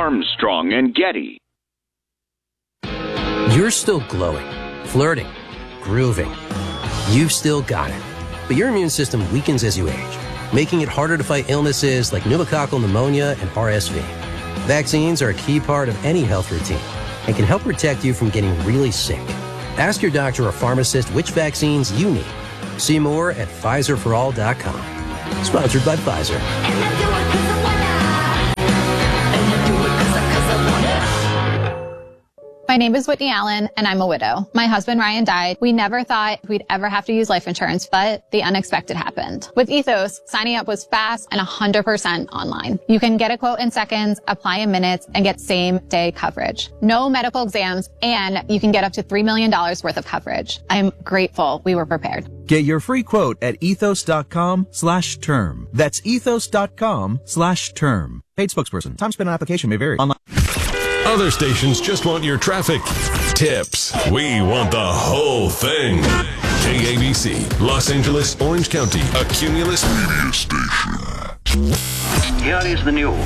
Armstrong and Getty. You're still glowing, flirting, grooving. You've still got it. But your immune system weakens as you age, making it harder to fight illnesses like pneumococcal pneumonia and RSV. Vaccines are a key part of any health routine and can help protect you from getting really sick. Ask your doctor or pharmacist which vaccines you need. See more at PfizerForAll.com. Sponsored by Pfizer. My name is Whitney Allen, and I'm a widow. My husband, Ryan, died. We never thought we'd ever have to use life insurance, but the unexpected happened. With Ethos, signing up was fast and 100% online. You can get a quote in seconds, apply in minutes, and get same-day coverage. No medical exams, and you can get up to $3 million worth of coverage. I'm grateful we were prepared. Get your free quote at ethos.com/term. That's ethos.com/term. Paid spokesperson. Time spent on application may vary. Online. Other stations just want your traffic tips. We want the whole thing. KABC, Los Angeles, Orange County, a Cumulus media station. Here is the news.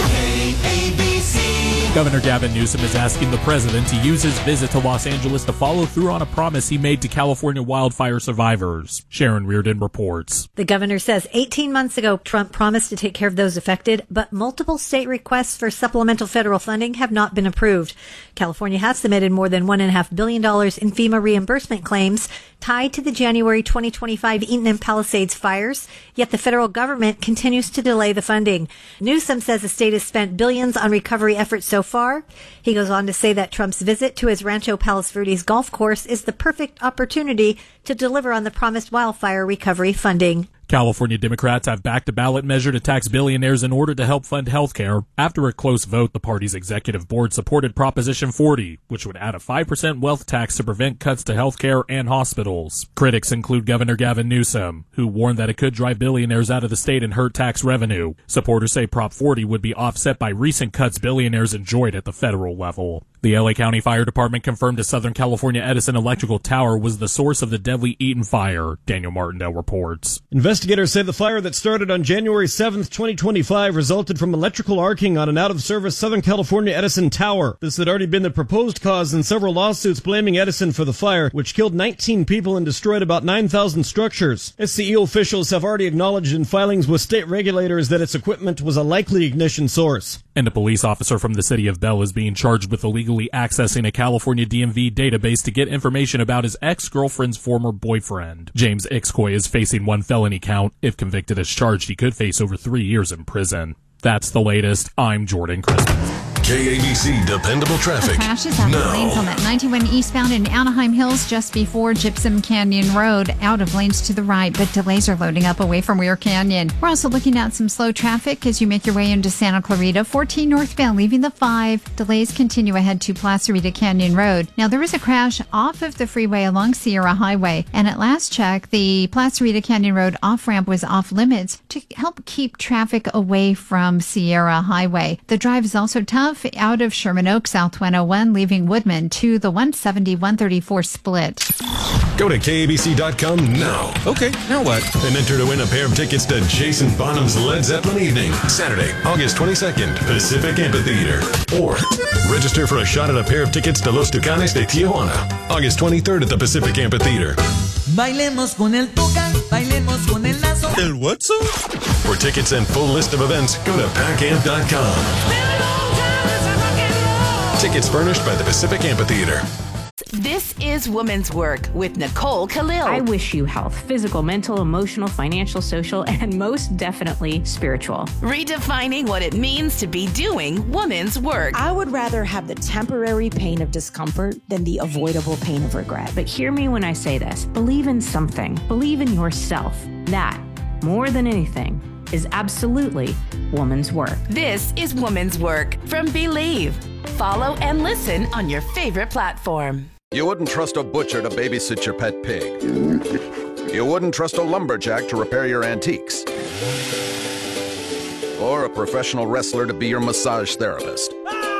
KABC. Governor Gavin Newsom is asking the president to use his visit to Los Angeles to follow through on a promise he made to California wildfire survivors. Sharon Reardon reports. The governor says 18 months ago, Trump promised to take care of those affected, but multiple state requests for supplemental federal funding have not been approved. California has submitted more than $1.5 billion in FEMA reimbursement claims tied to the January 2025 Eaton and Palisades fires, yet the federal government continues to delay the funding. Newsom says the state has spent billions on recovery efforts so far. He goes on to say that Trump's visit to his Rancho Palos Verdes golf course is the perfect opportunity to deliver on the promised wildfire recovery funding. California Democrats have backed a ballot measure to tax billionaires in order to help fund health care. After a close vote, the party's executive board supported Proposition 40, which would add a 5% wealth tax to prevent cuts to health care and hospitals. Critics include Governor Gavin Newsom, who warned that it could drive billionaires out of the state and hurt tax revenue. Supporters say Prop 40 would be offset by recent cuts billionaires enjoyed at the federal level. The LA County Fire Department confirmed a Southern California Edison electrical tower was the source of the deadly Eaton fire. Daniel Martindale reports. Investigators say the fire that started on January 7th, 2025 resulted from electrical arcing on an out-of-service Southern California Edison tower. This had already been the proposed cause in several lawsuits blaming Edison for the fire, which killed 19 people and destroyed about 9,000 structures. SCE officials have already acknowledged in filings with state regulators that its equipment was a likely ignition source. And a police officer from the city of Bell is being charged with illegally accessing a California DMV database to get information about his ex-girlfriend's former boyfriend. James Ixcoy is facing one felony count. If convicted as charged, he could face over 3 years in prison. That's the latest. I'm Jordan Christmas. KABC Dependable Traffic. Crashes out of lanes on that 91 eastbound in Anaheim Hills just before Gypsum Canyon Road. Out of lanes to the right, but delays are loading up away from Weir Canyon. We're also looking at some slow traffic as you make your way into Santa Clarita. 14 northbound leaving the 5. Delays continue ahead to Plaza Rita Canyon Road. Now, there was a crash off of the freeway along Sierra Highway. And at last check, the Plaza Rita Canyon Road off-ramp was off limits to help keep traffic away from Sierra Highway. The drive is also tough out of Sherman Oaks, South 101, leaving Woodman to the 170-134 split. Go to KABC.com now. Okay, now what? And enter to win a pair of tickets to Jason Bonham's Led Zeppelin Evening, Saturday, August 22nd, Pacific Amphitheater. Or register for a shot at a pair of tickets to Los Tucanes de Tijuana, August 23rd at the Pacific Amphitheater. Bailemos con el tucán, bailemos con el lazo. El what song? For tickets and full list of events, go to PACAMP.com. Tickets furnished by the Pacific Amphitheater. This is Women's Work with Nicole Khalil. I wish you health, physical, mental, emotional, financial, social, and most definitely spiritual. Redefining what it means to be doing women's work. I would rather have the temporary pain of discomfort than the avoidable pain of regret. But hear me when I say this. Believe in something. Believe in yourself. That, more than anything, is absolutely woman's work. This is Woman's Work from Believe. Follow and listen on your favorite platform. You wouldn't trust a butcher to babysit your pet pig. You wouldn't trust a lumberjack to repair your antiques. Or a professional wrestler to be your massage therapist.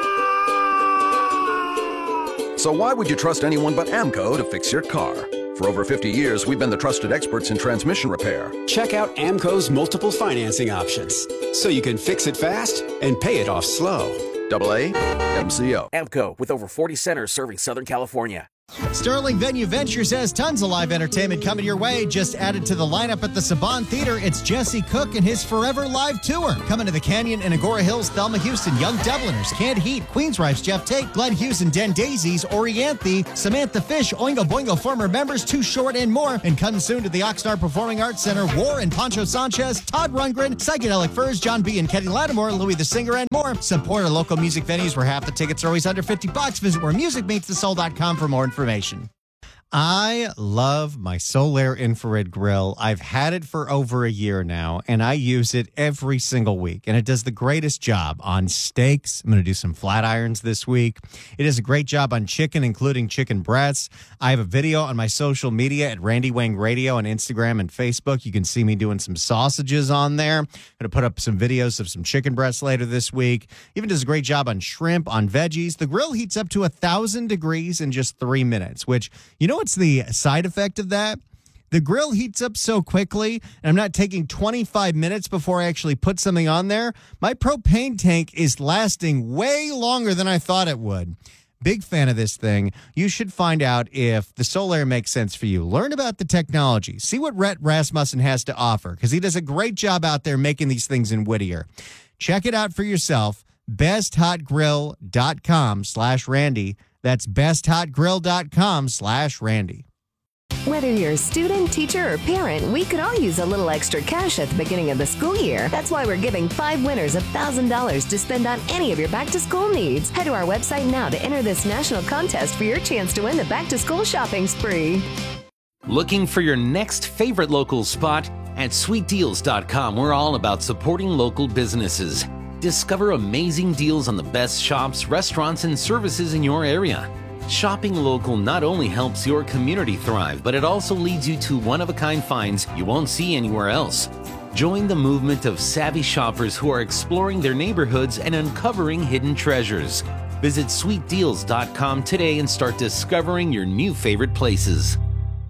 So why would you trust anyone but AMCO to fix your car? For over 50 years, we've been the trusted experts in transmission repair. Check out AMCO's multiple financing options, so you can fix it fast and pay it off slow. AAMCO. AMCO, with over 40 centers serving Southern California. Sterling Venue Ventures has tons of live entertainment coming your way. Just added to the lineup at the Saban Theater, it's Jesse Cook and his Forever Live Tour. Coming to the Canyon and Agora Hills, Thelma Houston, Young Dubliners, Canned Heat, Queensryche, Jeff Tate, Glenn Hughes and Den Daisies, Orianthe, Samantha Fish, Oingo Boingo former members, Too Short and more. And coming soon to the Oxnard Performing Arts Center, War and Pancho Sanchez, Todd Rundgren, Psychedelic Furs, John B. and Kenny Lattimore, Louis the Singer and more. Support our local music venues where half the tickets are always under $50. Visit wheremusicmeetsthesoul.com for more information. I love my Solaire infrared grill. I've had it for over a year now, and I use it every single week, and it does the greatest job on steaks. I'm going to do some flat irons this week. It does a great job on chicken, including chicken breasts. I have a video on my social media at Randy Wang Radio on Instagram and Facebook. You can see me doing some sausages on there. I'm going to put up some videos of some chicken breasts later this week. Even does a great job on shrimp, on veggies. The grill heats up to 1,000 degrees in just 3 minutes, which, you know what's the side effect of that? The grill heats up so quickly, and I'm not taking 25 minutes before I actually put something on there. My propane tank is lasting way longer than I thought it would. Big fan of this thing. You should find out if the Solaire makes sense for you. Learn about the technology. See what Rhett Rasmussen has to offer, because he does a great job out there making these things in Whittier. Check it out for yourself. BestHotGrill.com/Randy. That's BestHotGrill.com/Randy. Whether you're a student, teacher, or parent, we could all use a little extra cash at the beginning of the school year. That's why we're giving 5 winners $1,000 to spend on any of your back-to-school needs. Head to our website now to enter this national contest for your chance to win the back-to-school shopping spree. Looking for your next favorite local spot? At SweetDeals.com, we're all about supporting local businesses. Discover amazing deals on the best shops, restaurants, and services in your area. Shopping local not only helps your community thrive, but it also leads you to one-of-a-kind finds you won't see anywhere else. Join the movement of savvy shoppers who are exploring their neighborhoods and uncovering hidden treasures. Visit SweetDeals.com today and start discovering your new favorite places.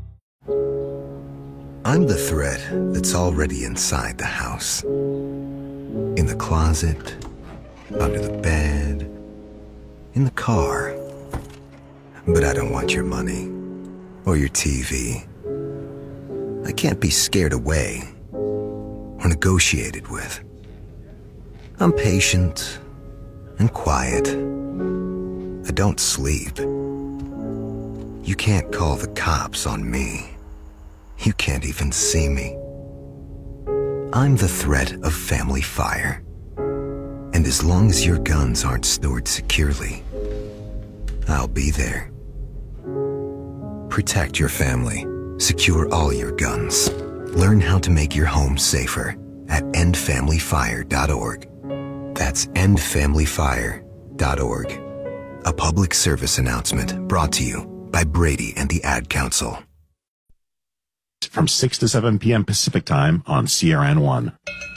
I'm the thread that's already inside the house. In the closet, under the bed, in the car. But I don't want your money or your TV. I can't be scared away or negotiated with. I'm patient and quiet. I don't sleep. You can't call the cops on me. You can't even see me. I'm the threat of family fire. And as long as your guns aren't stored securely, I'll be there. Protect your family. Secure all your guns. Learn how to make your home safer at endfamilyfire.org. That's endfamilyfire.org. A public service announcement brought to you by Brady and the Ad Council. From 6 to 7 p.m. Pacific Time on CRN1.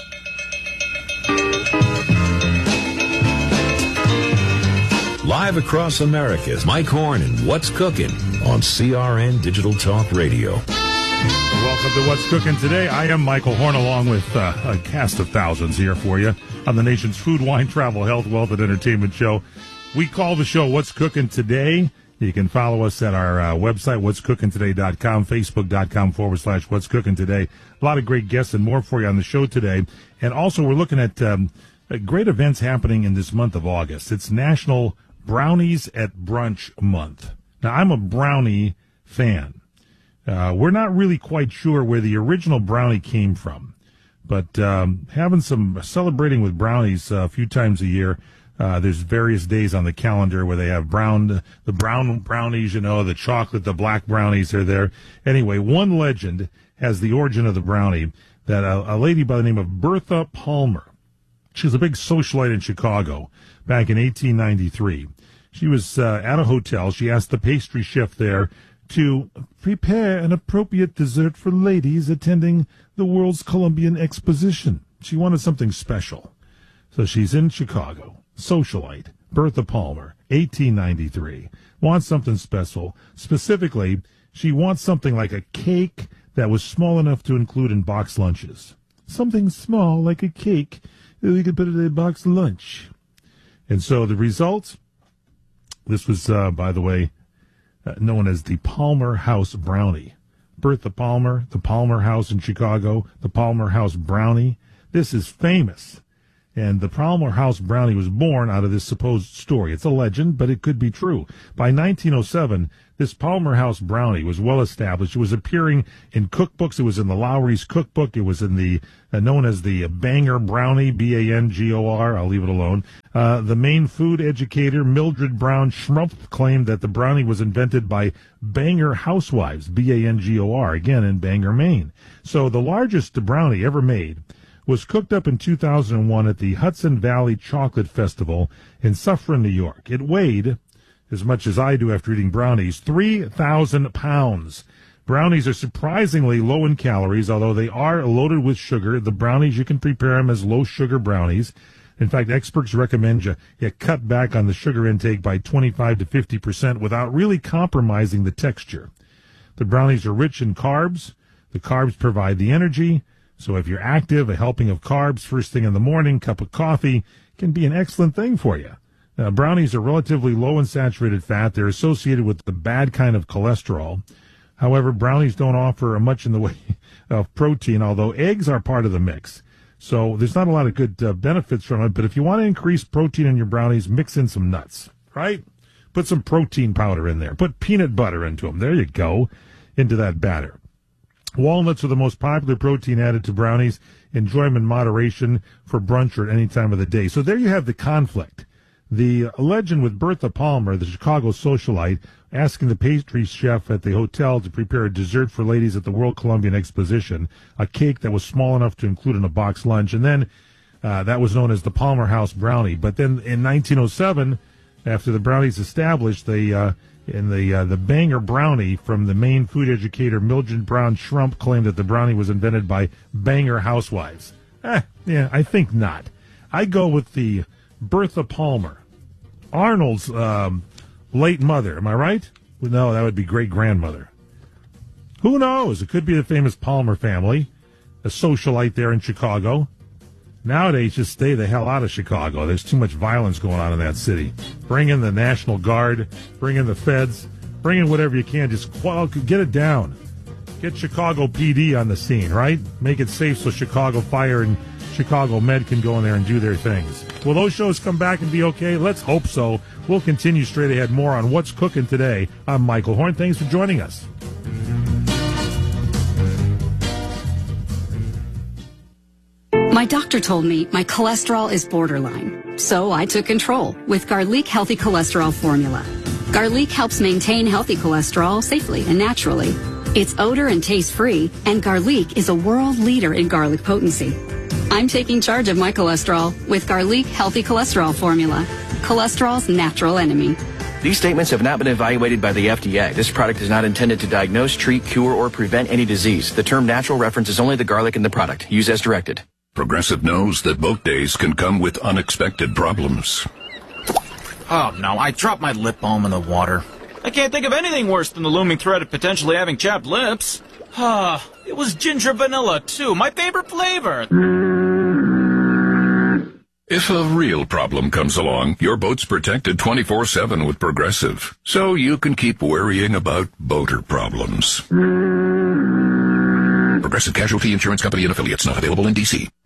Live across America, Mike Horn and What's Cooking on CRN Digital Talk Radio. Welcome to What's Cooking Today. I am Michael Horn, along with a cast of thousands here for you on the nation's food, wine, travel, health, wealth, and entertainment show. We call the show What's Cooking Today. You can follow us at our website, what'scookingtoday.com, facebook.com/What's Cooking Today. A lot of great guests and more for you on the show today. And also, we're looking at great events happening in this month of August. It's National Brownies at Brunch Month. Now, I'm a brownie fan. We're not really quite sure where the original brownie came from, but having some celebrating with brownies a few times a year. There's various days on the calendar where they have the brown brownies, the chocolate, the black brownies are there. Anyway, one legend has the origin of the brownie that a lady by the name of Bertha Palmer, she was a big socialite in Chicago back in 1893. She was at a hotel. She asked the pastry chef there to prepare an appropriate dessert for ladies attending the World's Columbian Exposition. She wanted something special. So she's in Chicago. Socialite, Bertha Palmer, 1893, wants something special. Specifically, she wants something like a cake that was small enough to include in box lunches. Something small like a cake that we could put in a box lunch. And so the result, this was, by the way, known as the Palmer House Brownie. Bertha Palmer, the Palmer House in Chicago, the Palmer House Brownie. This is famous. And the Palmer House Brownie was born out of this supposed story. It's a legend, but it could be true. By 1907, this Palmer House Brownie was well established. It was appearing in cookbooks. It was in the Lowry's cookbook. It was in the known as the Bangor Brownie, Bangor. I'll leave it alone. The Maine food educator Mildred Brown Schrumpf claimed that the brownie was invented by Bangor housewives, Bangor, again in Bangor, Maine. So the largest brownie ever made was cooked up in 2001 at the Hudson Valley Chocolate Festival in Suffern, New York. It weighed, as much as I do after eating brownies, 3,000 pounds. Brownies are surprisingly low in calories, although they are loaded with sugar. The brownies, you can prepare them as low-sugar brownies. In fact, experts recommend you cut back on the sugar intake by 25 to 50% without really compromising the texture. The brownies are rich in carbs. The carbs provide the energy. So if you're active, a helping of carbs first thing in the morning, cup of coffee, can be an excellent thing for you. Brownies are relatively low in saturated fat. They're associated with the bad kind of cholesterol. However, brownies don't offer much in the way of protein, although eggs are part of the mix. So there's not a lot of good benefits from it. But if you want to increase protein in your brownies, mix in some nuts, right? Put some protein powder in there. Put peanut butter into them. There you go, into that batter. Walnuts are the most popular protein added to brownies. Enjoy them in moderation for brunch or at any time of the day. So there you have the conflict. The legend with Bertha Palmer, the Chicago socialite, asking the pastry chef at the hotel to prepare a dessert for ladies at the World Columbian Exposition, a cake that was small enough to include in a box lunch. And then that was known as the Palmer House Brownie. But then in 1907, after the brownies established, the Bangor Brownie from the Maine food educator Mildred Brown Schrumpf claimed that the brownie was invented by Bangor housewives. Yeah, I think not. I go with the Bertha Palmer, Arnold's late mother. Am I right? Well, no, that would be great-grandmother. Who knows? It could be the famous Palmer family, a socialite there in Chicago. Nowadays, just stay the hell out of Chicago. There's too much violence going on in that city. Bring in the National Guard, bring in the feds, bring in whatever you can. Just get it down. Get Chicago PD on the scene, right? Make it safe so Chicago Fire and Chicago Med can go in there and do their things. Will those shows come back and be okay? Let's hope so. We'll continue straight ahead more on What's Cooking Today. I'm Michael Horn. Thanks for joining us. My doctor told me my cholesterol is borderline, so I took control with Garlic Healthy Cholesterol Formula. Garlic helps maintain healthy cholesterol safely and naturally. It's odor and taste-free, and Garlic is a world leader in garlic potency. I'm taking charge of my cholesterol with Garlic Healthy Cholesterol Formula, cholesterol's natural enemy. These statements have not been evaluated by the FDA. This product is not intended to diagnose, treat, cure, or prevent any disease. The term natural references only the garlic in the product. Use as directed. Progressive knows that boat days can come with unexpected problems. Oh, no, I dropped my lip balm in the water. I can't think of anything worse than the looming threat of potentially having chapped lips. It was ginger vanilla, too, my favorite flavor. If a real problem comes along, your boat's protected 24/7 with Progressive, so you can keep worrying about boater problems. Progressive Casualty Insurance Company and affiliates, not available in D.C.